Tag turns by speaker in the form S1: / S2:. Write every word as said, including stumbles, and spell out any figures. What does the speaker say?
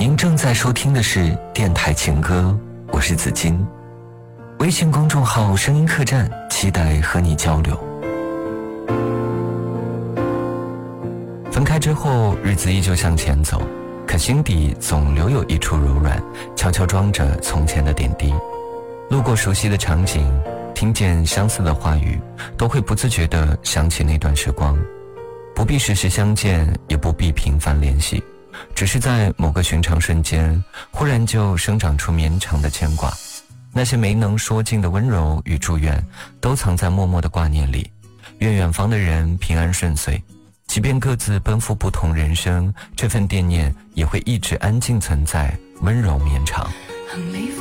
S1: 您正在收听的是电台情歌，我是子金。微信公众号声音客栈，期待和你交流。分开之后，日子依旧向前走，可心底总留有一处柔软，悄悄装着从前的点滴。路过熟悉的场景，听见相似的话语，都会不自觉地想起那段时光。不必时时相见，也不必频繁联系，只是在某个寻常瞬间，忽然就生长出绵长的牵挂。那些没能说尽的温柔与祝愿，都藏在默默的挂念里。愿远方的人平安顺遂，即便各自奔赴不同人生，这份惦念也会一直安静存在，温柔绵长。